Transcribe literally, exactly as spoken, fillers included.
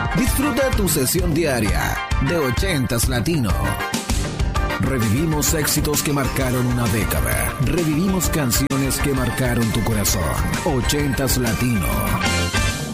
Disfruta tu sesión diaria de ochentas Latino. Revivimos éxitos que marcaron una década. Revivimos canciones que marcaron tu corazón. ochentas Latino.